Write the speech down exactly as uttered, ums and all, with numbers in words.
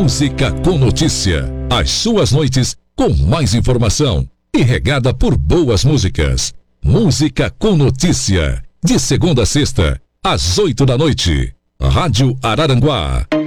Música com Notícia. As suas noites com mais informação e regada por boas músicas. Música com Notícia. De segunda a sexta, às oito da noite. Rádio Araranguá.